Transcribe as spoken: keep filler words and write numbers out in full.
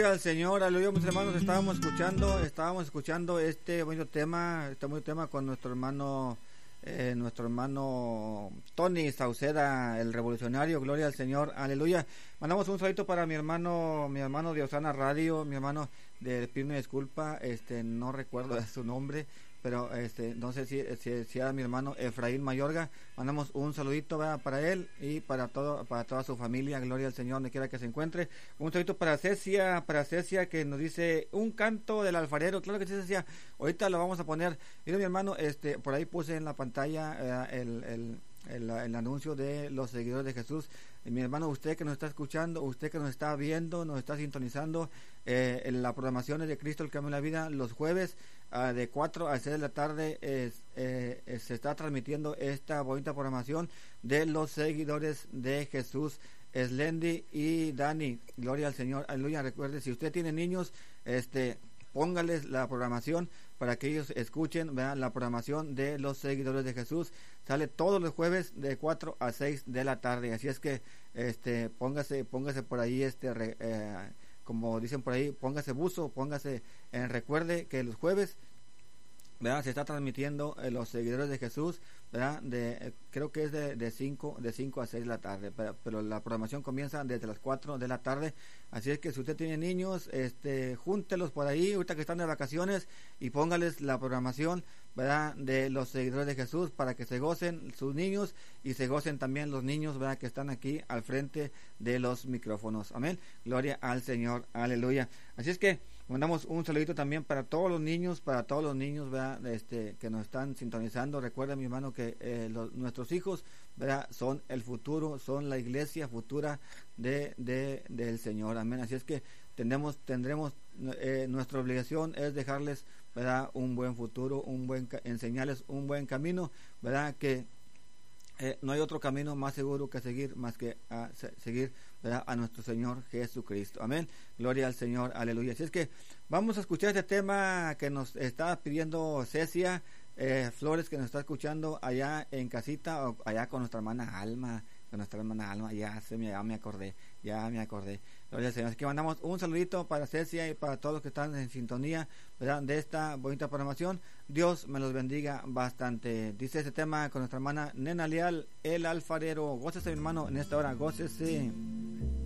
Gloria al Señor, aleluya, mis hermanos. Estábamos escuchando, estábamos escuchando este bonito tema, este bonito tema con nuestro hermano, eh, nuestro hermano Tony Sauceda, el revolucionario. Gloria al Señor, aleluya. Mandamos un saludito para mi hermano, mi hermano de Osana Radio, mi hermano de pido una disculpa, este, no recuerdo su nombre, pero este, no sé si, si, si era mi hermano Efraín Mayorga. Mandamos un saludito, ¿verdad?, para él y para todo, para toda su familia. Gloria al Señor, donde quiera que se encuentre. Un saludito para Cecia, para Cecia, que nos dice un canto del alfarero. Claro que sí, Cecia, ahorita lo vamos a poner. Mira, mi hermano, este, por ahí puse en la pantalla eh, el, el El, el anuncio de los seguidores de Jesús. Eh, mi hermano, usted que nos está escuchando, usted que nos está viendo, nos está sintonizando, eh, en la programación de Cristo el Camino de la Vida, los jueves uh, de cuatro a seis de la tarde es, eh, eh, se está transmitiendo esta bonita programación de los seguidores de Jesús. Slendy y Dani, gloria al Señor, aleluya. Recuerde, si usted tiene niños, este póngales la programación para que ellos escuchen, vean la programación de los seguidores de Jesús. Sale todos los jueves de cuatro a seis de la tarde. Así es que este póngase póngase por ahí, este re, eh, como dicen por ahí, póngase buzo, póngase, eh, recuerde que los jueves, ¿verdad?, se está transmitiendo eh, los seguidores de Jesús, ¿verdad?, de eh, creo que es de de cinco de cinco a seis de la tarde, pero, pero la programación comienza desde las cuatro de la tarde. Así es que si usted tiene niños, este júntelos por ahí ahorita que están de vacaciones y póngales la programación, ¿verdad?, de los seguidores de Jesús, para que se gocen sus niños y se gocen también los niños, ¿verdad?, que están aquí al frente de los micrófonos. Amén. Gloria al Señor. Aleluya. Así es que mandamos un saludito también para todos los niños, para todos los niños, ¿verdad?, este, que nos están sintonizando. Recuerda, mi hermano, que eh, los, nuestros hijos, ¿verdad?, son el futuro, son la iglesia futura de, de del Señor. Amén. Así es que tendremos, tendremos eh, nuestra obligación es dejarles, ¿verdad?, un buen futuro, un buen enseñarles un buen camino, ¿verdad?, que Eh, no hay otro camino más seguro que seguir, más que a se, seguir, ¿verdad?, a nuestro Señor Jesucristo. Amén. Gloria al Señor. Aleluya. Así es que vamos a escuchar este tema que nos está pidiendo Cecia eh, Flores, que nos está escuchando allá en casita, o allá con nuestra hermana Alma, con nuestra hermana Alma. Ya, se me, ya me acordé, ya me acordé. Gloria al Señor. Así que mandamos un saludito para Cecia y para todos los que están en sintonía, ¿verdad?, de esta bonita programación. Dios me los bendiga bastante. Dice este tema con nuestra hermana Nena Leal, el alfarero. Gócese, mi hermano, en esta hora, gócese.